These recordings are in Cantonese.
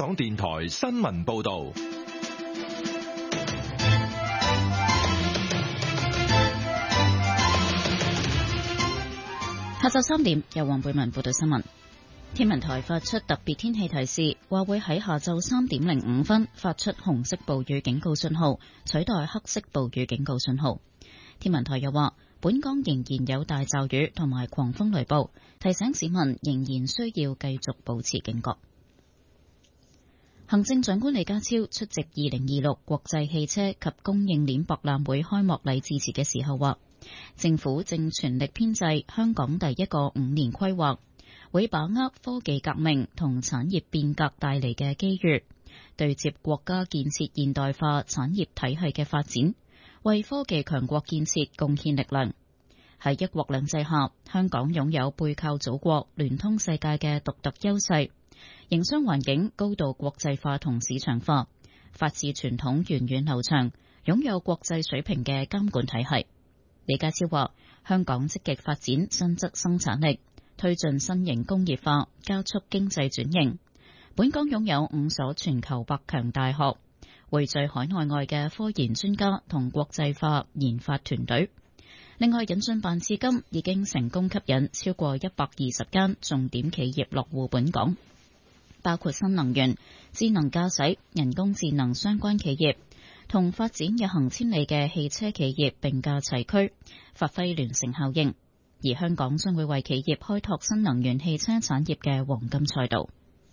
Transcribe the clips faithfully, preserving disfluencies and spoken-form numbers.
港電台新聞報道。 下晝三點，由黃貝文報道新聞。天文台發出特別天氣提示，話會喺下晝三點零五分發出紅色暴雨警告信號，取代黑色暴雨警告信號。天文台又話，本港仍然有大驟雨同埋狂風雷暴，提醒市民仍然需要繼續保持警覺。行政長官李家超出席二零二六國際汽車及供應鏈博覽會開幕禮致辭嘅時候話，政府正全力編製香港第一個五年規劃，會把握科技革命同產業變革帶嚟嘅機遇，對接國家建設現代化產業體系嘅發展，為科技強國建設貢獻力量。喺一國兩制下，香港擁有背靠祖國、聯通世界嘅獨特優勢，營商環境高度國際化同市場化，法治傳統源遠流長，擁有國際水平嘅監管體系。李家超話，香港積極發展新質生產力，推進新型工業化，加速經濟轉型。本港擁有五所全球百強大學，匯聚海內外嘅科研專家同國際化研發團隊。另外，引進辦至今已經成功吸引超過一百二十間重點企業落戶本港，包括新能源、智能駕駛、人工智能相關企業，同發展日行千里嘅汽車企業並駕齊驅，發揮聯乘效應。而香港將會為企業開拓新能源汽車產業嘅黃金賽道。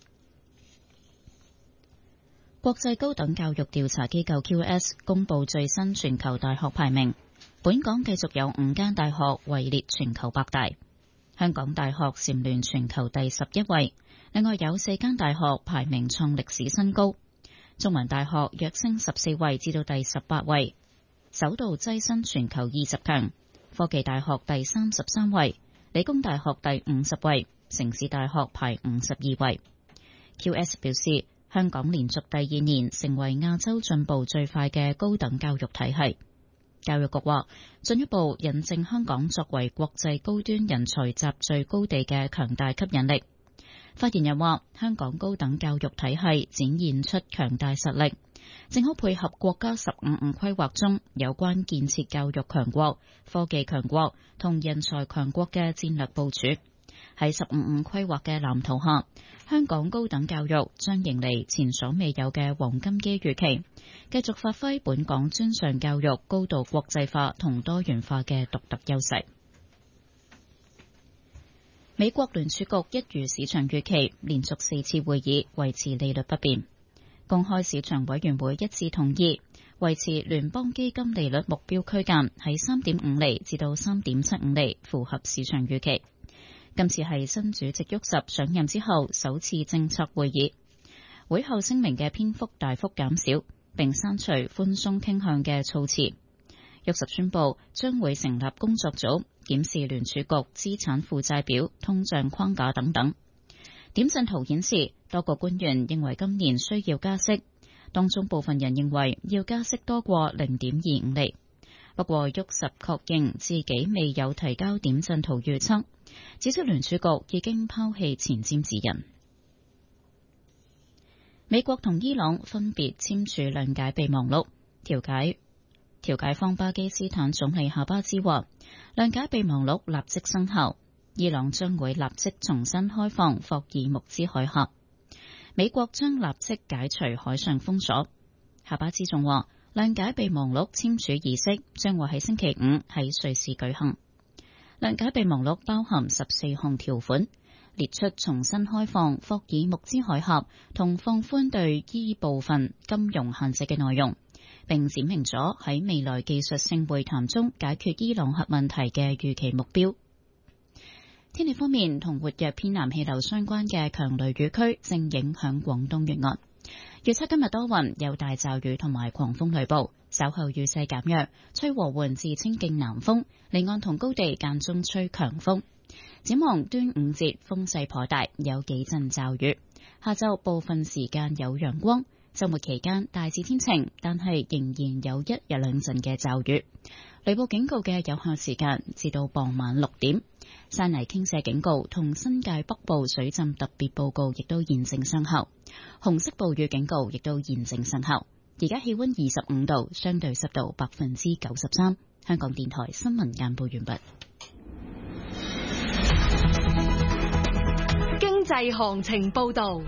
國際高等教育調查機構 Q S 公布最新全球大學排名，本港繼續有五間大學位列全球百大，香港大學蟬聯全球第十一位，另外有四間大學排名創歷史新高。中文大學躍升十四位至到第十八位，首度躋身全球二十強。科技大學第三十三位，理工大學第五十位，城市大學排五十二位。Q S 表示，香港連續第二年成為亞洲進步最快嘅高等教育體系。教育局話，進一步印證香港作為國際高端人才集聚高地嘅強大吸引力。發言人話，香港高等教育體系展現出強大實力，正好配合國家十五五規劃中有關建設教育強國、科技強國同人才強國嘅戰略部署。喺十五五規劃嘅藍圖下，香港高等教育將迎嚟前所未有嘅黃金機遇期，繼續發揮本港專上教育高度國際化同多元化嘅獨特優勢。美國聯儲局一如市場預期，連續四次會議維持利率不變。公開市場委員會一致同意維持聯邦基金利率目標區間喺三點五厘至到三點七五厘，符合市場預期。今次係新主席沃什上任之後首次政策會議，會後聲明嘅篇幅大幅減少，並刪除寬鬆傾向嘅措辭。沃什宣布將會成立工作組，檢視聯儲局資產負債表、通脹框架等等。點陣圖顯示，多個官員認為今年需要加息，當中部分人認為要加息多過零點二五厘。不過，沃什確認自己未有提交點陣圖預測，指出聯儲局已經拋棄前瞻指引。美國同伊朗分別簽署諒解備忘錄，調解調解方巴基斯坦總理夏巴茲話，諒解備忘錄立即生效，伊朗將會立即重新開放霍爾木茲海峽，美國將立即解除海上封鎖。夏巴茲仲話，諒解備忘錄簽署儀式將會喺星期五喺瑞士舉行。諒解備忘錄包含十四項條款，列出重新開放霍爾木茲海峽同放寬對伊部分金融限制嘅內容，並闡明咗喺未來技術性會談中解決伊朗核問題嘅預期目標。天氣方面，同活躍偏南氣流相關嘅強雷雨區正影響廣東沿岸。預測今日多雲，有大驟雨同埋狂風雷暴，稍後雨勢減弱，吹和緩至清勁南風，離岸同高地間中吹強風。展望端午節風勢頗大，有幾陣驟雨。下晝部分時間有陽光， 週末期間大致天晴，但係仍然有一日兩陣嘅驟雨。雷暴警告嘅有效時間至到傍晚六點。山泥傾瀉警告同新界北部水浸特別報告亦都現正生效，紅色暴雨警告亦都現正生效。而家氣溫二十五度，相對濕度百分之九十三。香港電台新聞簡報完畢。 經濟行情報道。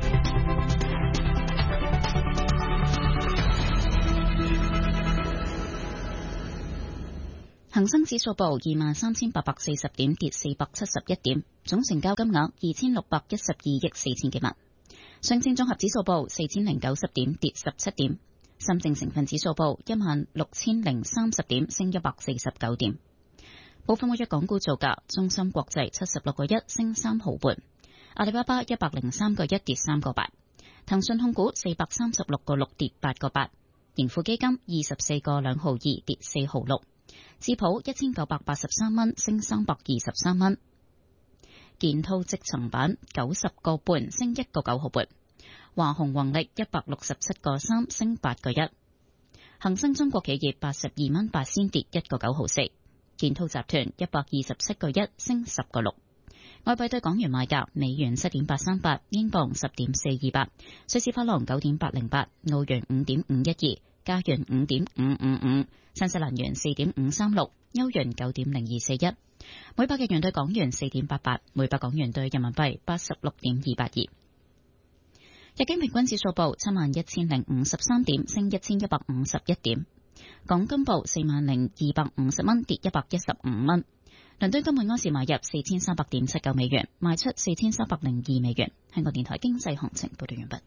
恒生指數報二萬三千八百四十點，跌四百七十一點，總成交金額二千六百一十二億四千幾萬。上證綜合指數報四千零九十點，跌十七點。深證成分指數報一萬六千零三十點，升一百四十九點。部分每日港股造價：中芯國際七十六個一，升三毫半；阿里巴巴一百零三個一，跌三個八；騰訊控股四百三十六個六，跌八個八；盈富基金二十四個兩毫二，跌四毫六。智普一千九百八十三蚊，升三百二十三蚊。建滔積層板九十個半，升一個九毫半。華虹宏力一百六十七個三，升八個一。恒生中國企業八十二蚊八仙，跌一個九毫四。建滔集團一百二十七個一，升十個六。外幣對港元買價：美元七點八三八，英鎊十點四二八，瑞士法郎九點八零八，澳元五點五一二。加元五點五五五，新西蘭元四點五三六，歐元九點零二四一，每百日元對港元四點八八，每百港元對人民幣八十六點二八二。日經平均指數報七萬一千零五十三點，升一千一百五十一點。港金報四萬零二百五十蚊，跌一百一十五蚊。倫敦金每安士買入四千三百點七九美元，賣出四千三百零二美元。香港電台經濟行情報道完畢。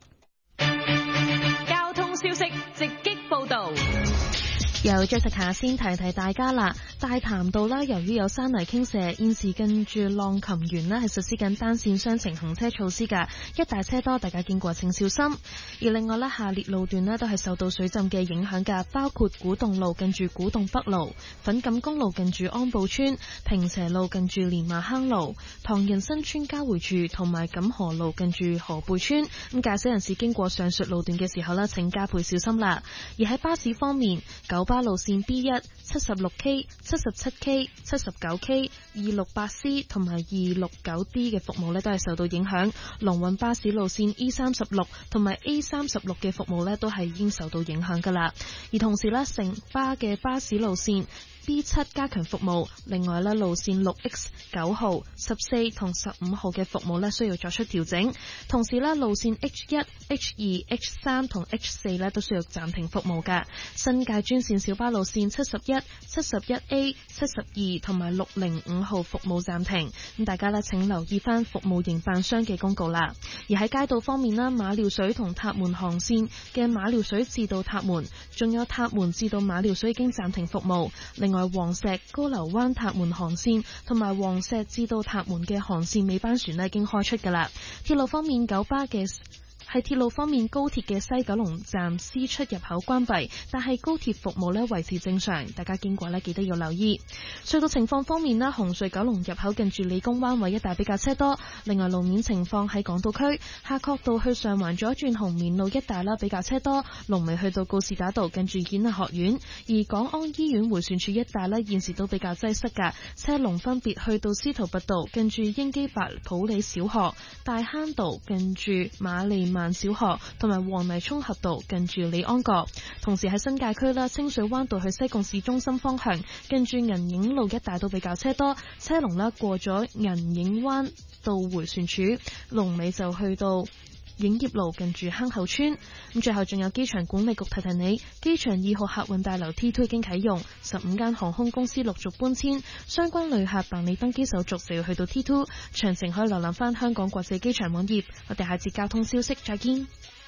消息直擊報道。 由 Jessica 先提提大家啦，大潭道啦，由於有山泥傾瀉，現時跟住浪琴園呢係實施緊單線雙程行車措施㗎，一大車多，大家經過請小心。而另外呢，下列路段呢都係受到水浸嘅影響㗎，包括古洞路近住古洞北路、粉錦公路近住安步村、坪輋路近住蓮麻坑路、唐人新村交匯處同埋錦河路近住河背村。咁駕駛人士經過上述路段嘅時候呢，請加倍小心啦。而喺巴士方面，九巴路線 B 一、七十六 K、七十七 K、七十九 K、二六八 C 同埋二六九 D 嘅服務呢都係受到影響。龍運巴士路線 E 三十六同埋 A 三十六嘅服務呢都係已經受到影響噶啦。而同時呢，城巴嘅巴士路線B 七加強服務，另外咧路線六 X 九號、十四同十五號嘅服務咧需要作出調整，同時咧路線 H 一、H 二、H 三同 H 四咧都需要暫停服務噶。新界專線小巴路線七十一、七十一 A、七十二同埋六零五號服務暫停，咁大家咧請留意翻服務營辦商嘅公告啦。而喺街道方面啦，馬料水同塔門航線嘅馬料水至到塔門，仲有塔門至到馬料水已經暫停服務。另外黃石高流灣塔門航線同埋黃石至到塔門嘅航線尾班船咧已經開出噶啦。鐵路方面，九巴嘅喺鐵路方面，高鐵嘅西九龍站 C 出入口關閉，但係高鐵服務咧維持正常，大家經過咧記得要留意。隧道情況方面咧，紅隧九龍入口近住理工灣位一帶比較車多。另外路面情況喺港島區夏慤道去上環左轉紅棉路一帶啦比較車多，龍尾去到告士打道近住演藝學院。而港安醫院迴旋處一帶咧現時都比較擠塞㗎，車龍分別去到司徒拔道近住英基白普理小學、大坑道近住瑪利曼小學同埋黃泥涌峽道近住利安閣。同時喺新界區啦，清水灣道去西貢市中心方向近住銀影路一帶都比較車多，車龍啦過咗銀影灣道迴旋處，龍尾就去到影業路近住坑口村。咁最後仲有機場管理局提提你，機場二號客運大樓 T 二 已經啟用，十五間航空公司陸續搬遷，相關旅客辦理登機手續就要去到 T 二。詳情可以瀏覽翻香港國際機場網頁。我哋下節交通消息再見。